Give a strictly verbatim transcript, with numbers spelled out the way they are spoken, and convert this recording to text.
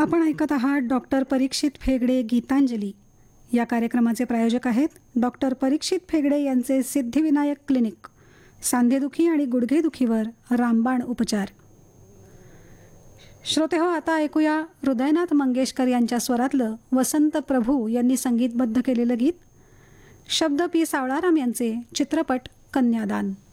आपण ऐकत आहात डॉक्टर परीक्षित फेगडे गीतांजली. या कार्यक्रमाचे प्रायोजक आहेत डॉक्टर परीक्षित फेगडे यांचे सिद्धिविनायक क्लिनिक, सांधेदुखी आणि गुडघेदुखीवर रामबाण उपचार. श्रोते हो, आता ऐकूया हृदयनाथ मंगेशकर यांच्या स्वरातलं वसंत प्रभू यांनी संगीतबद्ध केलेलं गीत. शब्द पी सावळाराम यांचे, चित्रपट कन्यादान.